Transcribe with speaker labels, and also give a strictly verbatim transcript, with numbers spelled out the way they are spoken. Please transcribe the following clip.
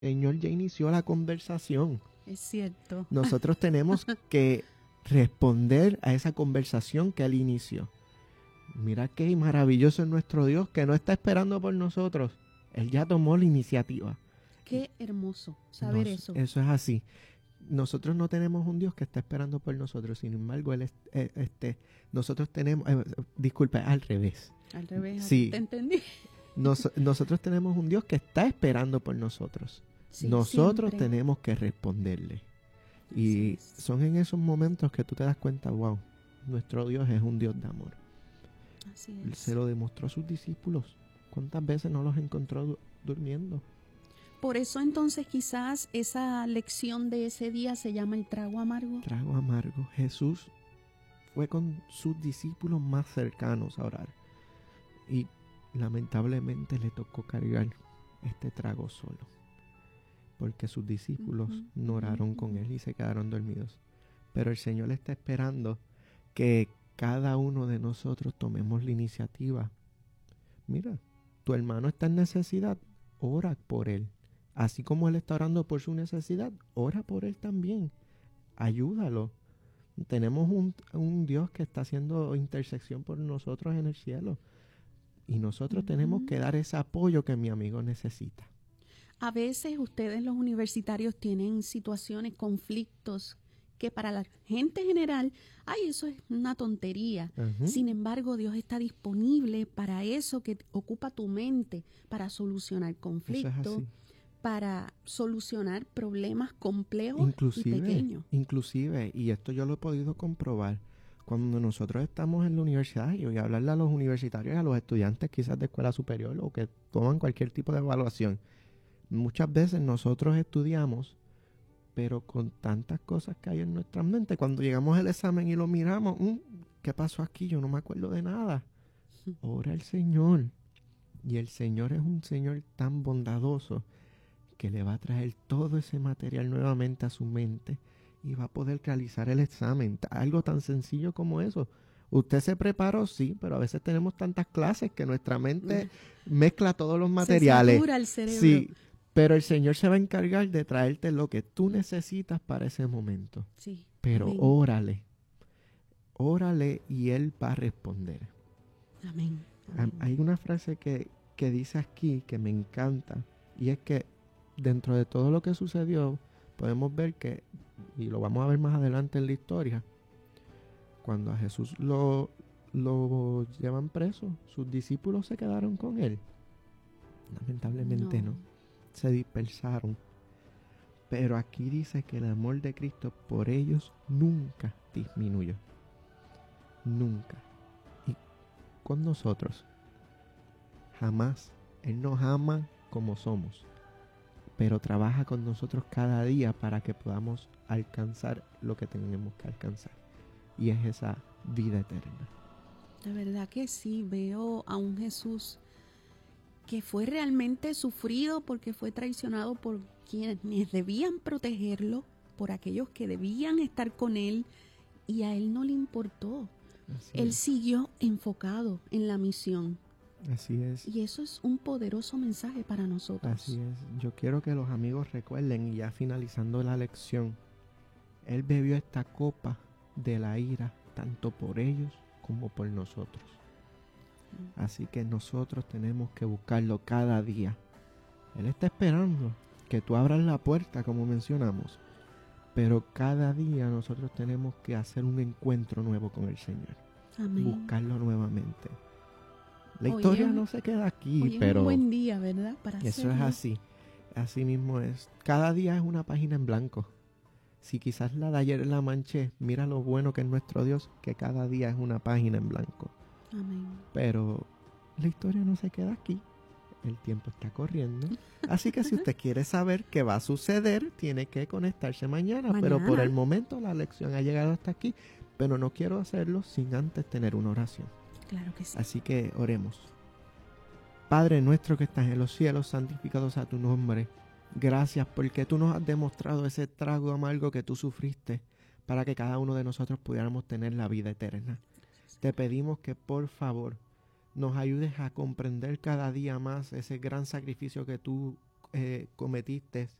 Speaker 1: El Señor ya inició la conversación.
Speaker 2: Es cierto.
Speaker 1: Nosotros tenemos que responder a esa conversación que Él inició. Mira qué maravilloso es nuestro Dios, que no está esperando por nosotros. Él ya tomó la iniciativa.
Speaker 2: Qué hermoso saber
Speaker 1: Nos,
Speaker 2: eso.
Speaker 1: Eso es así. Nosotros no tenemos un Dios que está esperando por nosotros. Sin embargo, él es, eh, este, nosotros tenemos... Eh, disculpa, al revés.
Speaker 2: Al revés,
Speaker 1: Sí.
Speaker 2: te entendí.
Speaker 1: Nos, nosotros tenemos un Dios que está esperando por nosotros.
Speaker 2: Sí,
Speaker 1: nosotros
Speaker 2: siempre.
Speaker 1: tenemos que responderle. Y
Speaker 2: es.
Speaker 1: son en esos momentos que tú te das cuenta, wow, nuestro Dios es un Dios de amor.
Speaker 2: Así
Speaker 1: Él
Speaker 2: es.
Speaker 1: se lo demostró a sus discípulos. ¿Cuántas veces no los encontró du- durmiendo?
Speaker 2: Por eso entonces quizás esa lección de ese día se llama el trago amargo.
Speaker 1: Trago amargo. Jesús fue con sus discípulos más cercanos a orar. Y lamentablemente le tocó cargar este trago solo. Porque sus discípulos
Speaker 2: Uh-huh.
Speaker 1: no oraron con él y se quedaron dormidos. Pero el Señor está esperando que cada uno de nosotros tomemos la iniciativa. Mira, tu hermano está en necesidad, ora por él. Así como él está orando por su necesidad, ora por él también. Ayúdalo. Tenemos un, un Dios que está haciendo intersección por nosotros en el cielo. Y nosotros uh-huh. tenemos que dar ese apoyo que mi amigo necesita.
Speaker 2: A veces ustedes los universitarios tienen situaciones, conflictos, que para la gente general, ay, eso es una tontería. Uh-huh. Sin embargo, Dios está disponible para eso que ocupa tu mente, para solucionar conflictos, para solucionar problemas complejos
Speaker 1: inclusive,
Speaker 2: y pequeños.
Speaker 1: Inclusive, y esto yo lo he podido comprobar, cuando nosotros estamos en la universidad, y voy a hablarle a los universitarios y a los estudiantes quizás de escuela superior o que toman cualquier tipo de evaluación, muchas veces nosotros estudiamos, pero con tantas cosas que hay en nuestra mente, cuando llegamos al examen y lo miramos, mmm, ¿qué pasó aquí? Yo no me acuerdo de nada. Ora al Señor. Y el Señor es un Señor tan bondadoso que le va a traer todo ese material nuevamente a su mente y va a poder realizar el examen. Algo tan sencillo como eso. Usted se preparó, sí, pero a veces tenemos tantas clases que nuestra mente mezcla todos los materiales.
Speaker 2: Se satura el cerebro.
Speaker 1: Sí, pero el Señor se va a encargar de traerte lo que tú necesitas para ese momento.
Speaker 2: Sí.
Speaker 1: Pero
Speaker 2: Amén.
Speaker 1: órale, órale y Él va a responder.
Speaker 2: Amén. Amén.
Speaker 1: Hay una frase que, que dice aquí que me encanta y es que dentro de todo lo que sucedió podemos ver que, y lo vamos a ver más adelante en la historia, cuando a Jesús lo, lo llevan preso, sus discípulos se quedaron con Él. Lamentablemente no. no. Se dispersaron. Pero aquí dice que el amor de Cristo por ellos nunca disminuyó. Nunca. Y con nosotros, jamás. Él nos ama como somos. Pero trabaja con nosotros cada día para que podamos alcanzar lo que tenemos que alcanzar. Y es esa vida eterna.
Speaker 2: De verdad que sí, veo a un Jesús que fue realmente sufrido porque fue traicionado por quienes debían protegerlo, por aquellos que debían estar con él, y a él no le importó.
Speaker 1: Así
Speaker 2: él
Speaker 1: es.
Speaker 2: siguió enfocado en la misión.
Speaker 1: Así es.
Speaker 2: Y eso es un poderoso mensaje para nosotros.
Speaker 1: Así es. Yo quiero que los amigos recuerden, y ya finalizando la lección, Él bebió esta copa de la ira, tanto por ellos como por nosotros. Así que nosotros tenemos que buscarlo cada día. Él está esperando que tú abras la puerta, como mencionamos. Pero cada día nosotros tenemos que hacer un encuentro nuevo con el Señor.
Speaker 2: Amén.
Speaker 1: Buscarlo nuevamente. La
Speaker 2: Hoy
Speaker 1: historia
Speaker 2: es,
Speaker 1: no se queda aquí,
Speaker 2: hoy
Speaker 1: pero
Speaker 2: es un buen día, ¿verdad? Para
Speaker 1: eso
Speaker 2: hacerlo.
Speaker 1: es así. Así mismo es. Cada día es una página en blanco. Si quizás la de ayer la manché, mira lo bueno que es nuestro Dios, que cada día es una página en blanco.
Speaker 2: Amén.
Speaker 1: Pero la historia no se queda aquí. El tiempo está corriendo. Así que si usted quiere saber qué va a suceder, tiene que conectarse mañana.
Speaker 2: mañana.
Speaker 1: Pero por el momento la lección ha llegado hasta aquí. Pero no quiero hacerlo sin antes tener una oración.
Speaker 2: Claro que sí.
Speaker 1: Así que oremos. Padre nuestro que estás en los cielos, santificado sea tu nombre. Gracias porque tú nos has demostrado ese trago amargo que tú sufriste para que cada uno de nosotros pudiéramos tener la vida eterna. Te pedimos que por favor nos ayudes a comprender cada día más ese gran sacrificio que tú eh, cometiste